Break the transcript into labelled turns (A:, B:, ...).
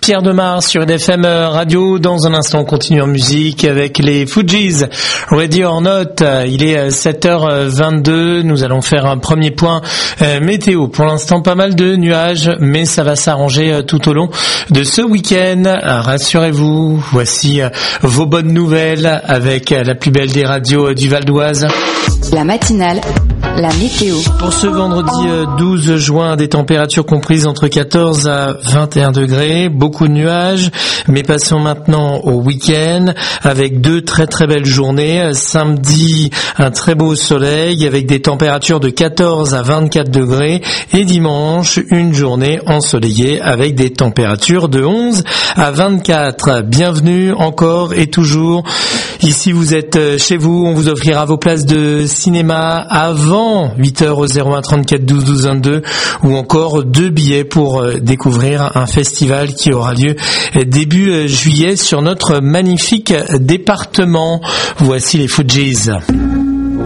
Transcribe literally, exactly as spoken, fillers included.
A: Pierre Demar sur F M Radio. Dans un instant, on continue en musique avec les Fugees. Ready or Not, il est sept heures vingt-deux. Nous allons faire un premier point euh, météo. Pour l'instant, pas mal de nuages, mais ça va s'arranger tout au long de ce week-end. Rassurez-vous, voici vos bonnes nouvelles avec la plus belle des radios du Val d'Oise.
B: La matinale, la météo.
A: Pour ce vendredi douze juin, des températures comprises entre quatorze à vingt et un degrés, beaucoup de nuages, mais passons maintenant au week-end avec deux très très belles journées. Samedi, un très beau soleil avec des températures de quatorze à vingt-quatre degrés, et dimanche, une journée ensoleillée avec des températures de onze à vingt-quatre. Bienvenue encore et toujours. Ici, vous êtes chez vous, on vous offrira vos places de cinéma avant huit heures au zéro un trente-quatre douze douze vingt-deux, ou encore deux billets pour découvrir un festival qui aura lieu début juillet sur notre magnifique département. Voici les Fugees.